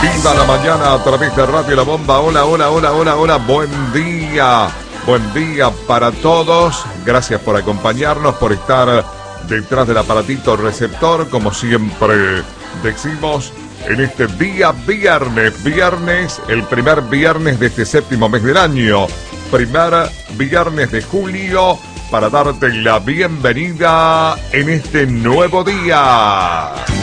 Viva la mañana a través de Radio La Bomba. Hola, hola, hola, hola, hola. Buen día. Buen día para todos. Gracias por acompañarnos, por estar detrás del aparatito receptor, como siempre decimos, en este día viernes, el primer viernes de este séptimo mes del año, primer viernes de julio, para darte la bienvenida en este nuevo día.